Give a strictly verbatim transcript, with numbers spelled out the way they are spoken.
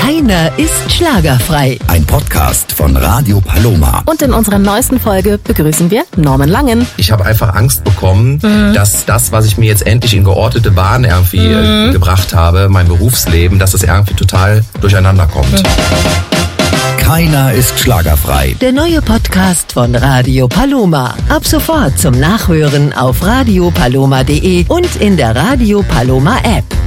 Keiner ist schlagerfrei. Ein Podcast von Radio Paloma. Und in unserer neuesten Folge begrüßen wir Norman Langen. Ich habe einfach Angst bekommen, mhm. dass das, was ich mir jetzt endlich in geordnete Bahnen irgendwie mhm. gebracht habe, mein Berufsleben, dass es irgendwie total durcheinander kommt. Mhm. Keiner ist schlagerfrei. Der neue Podcast von Radio Paloma. Ab sofort zum Nachhören auf radio paloma punkt de und in der Radio Paloma App.